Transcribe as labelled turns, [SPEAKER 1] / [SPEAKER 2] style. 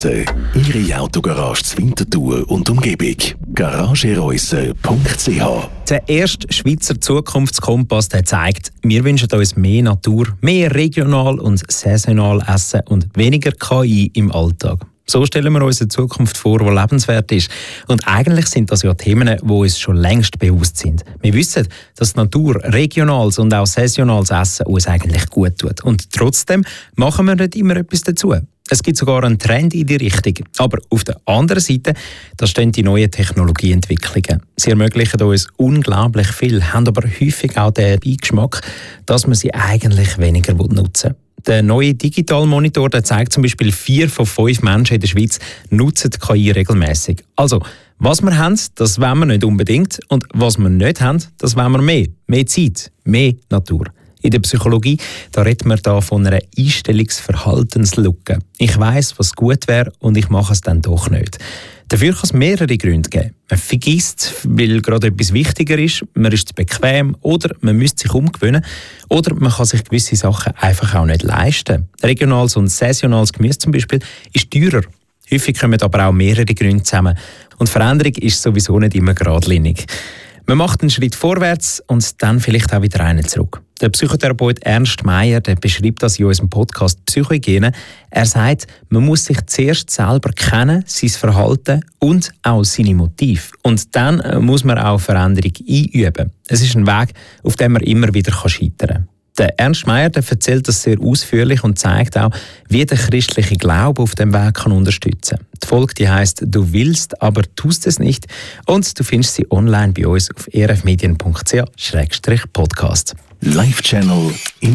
[SPEAKER 1] Ihre Autogarage zu Winterthur und Umgebung. garagereuse.ch.
[SPEAKER 2] Der erste Schweizer Zukunftskompass der zeigt, wir wünschen uns mehr Natur, mehr regional und saisonal Essen und weniger KI im Alltag. So stellen wir uns eine Zukunft vor, die lebenswert ist. Und eigentlich sind das ja Themen, die uns schon längst bewusst sind. Wir wissen, dass Natur, regionales und auch saisonales Essen uns eigentlich gut tut. Und trotzdem machen wir nicht immer etwas dazu. Es gibt sogar einen Trend in die Richtung. Aber auf der anderen Seite, da stehen die neuen Technologieentwicklungen. Sie ermöglichen uns unglaublich viel, haben aber häufig auch den Beigeschmack, dass man sie eigentlich weniger nutzen will. Der neue Digital-Monitor zeigt zum Beispiel, 4 von 5 Menschen in der Schweiz nutzen KI regelmäßig. Also, was wir haben, das wollen wir nicht unbedingt. Und was wir nicht haben, das wollen wir mehr. Mehr Zeit, mehr Natur. In der Psychologie da redet man da von einer Einstellungsverhaltenslücke. Ich weiss, was gut wäre und ich mache es dann doch nicht. Dafür kann es mehrere Gründe geben. Man vergisst, weil gerade etwas wichtiger ist, man ist zu bequem oder man müsste sich umgewöhnen oder man kann sich gewisse Sachen einfach auch nicht leisten. Regionales und saisonales Gemüse zum Beispiel ist teurer. Häufig kommen aber auch mehrere Gründe zusammen. Und Veränderung ist sowieso nicht immer geradlinig. Man macht einen Schritt vorwärts und dann vielleicht auch wieder einen zurück. Der Psychotherapeut Ernst Meier der beschreibt das in unserem Podcast Psychohygiene. Er sagt, man muss sich zuerst selber kennen, sein Verhalten und auch seine Motive. Und dann muss man auch Veränderung einüben. Es ist ein Weg, auf dem man immer wieder scheitern kann. Der Ernst Meier der erzählt das sehr ausführlich und zeigt auch, wie der christliche Glaube auf dem Weg kann unterstützen kann. Die Folge die heisst «Du willst, aber tust es nicht» und du findest sie online bei uns auf erfmedien.ch/podcast.
[SPEAKER 1] Live Channel